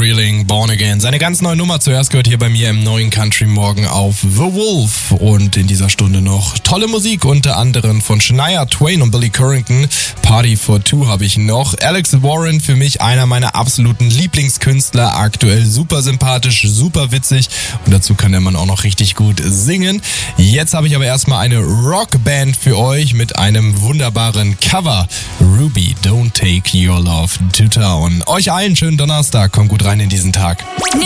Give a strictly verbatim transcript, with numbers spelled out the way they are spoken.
Reeling, Born Again. Seine ganz neue Nummer zuerst gehört hier bei mir im neuen Country Morgen auf The Wolf. Und in dieser Stunde noch tolle Musik, unter anderem von Shania Twain und Billy Currington. Party for Two habe ich noch. Alex Warren, für mich einer meiner absoluten Lieblingskünstler. Aktuell super sympathisch, super witzig. Und dazu kann der Mann auch noch richtig gut singen. Jetzt habe ich aber erstmal eine Rockband für euch mit einem wunderbaren Cover. Ruby, Don't Take Your Love to Town. Euch allen schönen Donnerstag. Kommt gut rein in diesen Tag.